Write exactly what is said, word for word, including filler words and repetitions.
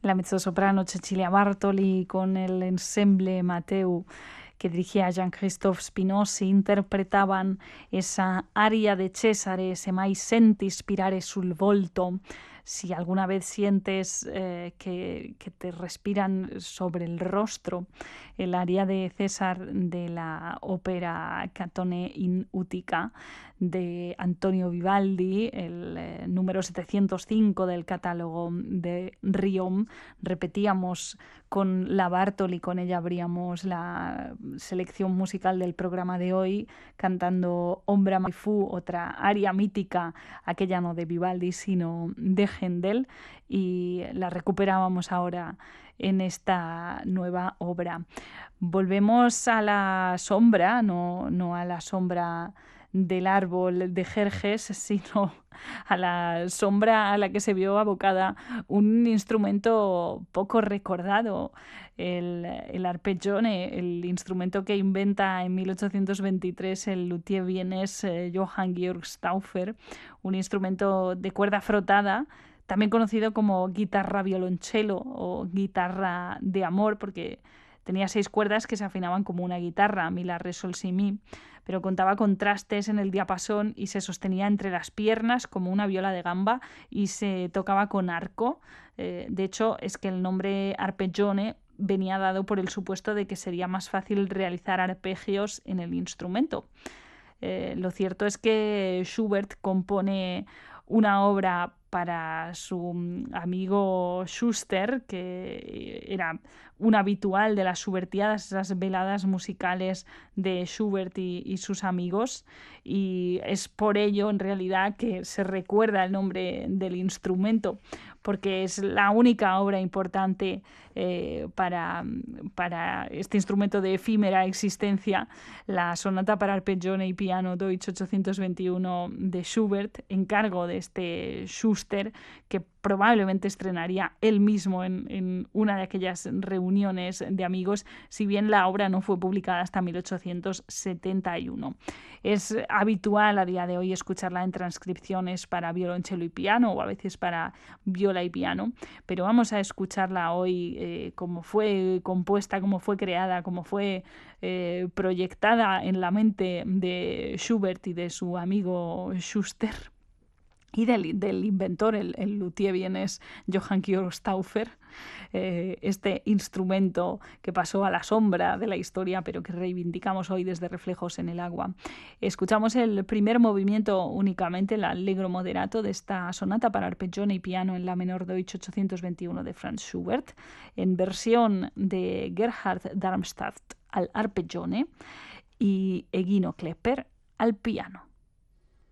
la mezzosoprano Cecilia Bartoli con el ensemble Mateu que dirigía Jean-Christophe Spinozzi interpretaban esa aria de Cesare, se mai senti ispirare sul volto. Si alguna vez sientes eh, que, que te respiran sobre el rostro, el aria de César de la ópera Catone in Utica de Antonio Vivaldi, el eh, número setecientos cinco del catálogo de Riom. Repetíamos con la Bartoli, con ella abríamos la selección musical del programa de hoy, cantando Ombra mai fu, otra aria mítica, aquella no de Vivaldi, sino de Händel, y la recuperábamos ahora en esta nueva obra. Volvemos a la sombra, no, no a la sombra del árbol de Jerjes, sino a la sombra a la que se vio abocada un instrumento poco recordado, el, el arpeggione, el instrumento que inventa en mil ochocientos veintitrés el luthier vienés eh, Johann Georg Stauffer, un instrumento de cuerda frotada, también conocido como guitarra violonchelo o guitarra de amor, porque tenía seis cuerdas que se afinaban como una guitarra, mi, la, re, sol, si, mi, pero contaba con trastes en el diapasón y se sostenía entre las piernas como una viola de gamba y se tocaba con arco. Eh, de hecho, es que el nombre arpeggione venía dado por el supuesto de que sería más fácil realizar arpegios en el instrumento. Eh, lo cierto es que Schubert compone una obra para su amigo Schuster, que era un habitual de las Schubertiadas, esas veladas musicales de Schubert y, y sus amigos, y es por ello en realidad que se recuerda el nombre del instrumento, porque es la única obra importante eh, para, para este instrumento de efímera existencia, la sonata para arpeggione y piano Deutsch ochocientos veintiuno de Schubert, encargo de este Schuster, que probablemente estrenaría él mismo en, en una de aquellas reuniones de amigos, si bien la obra no fue publicada hasta mil ochocientos setenta y uno. Es habitual a día de hoy escucharla en transcripciones para violonchelo y piano, o a veces para viola y piano, pero vamos a escucharla hoy eh, como fue compuesta, como fue creada, como fue eh, proyectada en la mente de Schubert y de su amigo Schuster, y del, del inventor, el, el luthier vienés Johann Georg Stauffer, eh, este instrumento que pasó a la sombra de la historia, pero que reivindicamos hoy desde Reflejos en el agua. Escuchamos el primer movimiento únicamente, el allegro moderato de esta sonata para arpeggione y piano en la menor Deutsch ochocientos veintiuno de Franz Schubert, en versión de Gerhard Darmstadt al arpeggione y Egino Klepper al piano.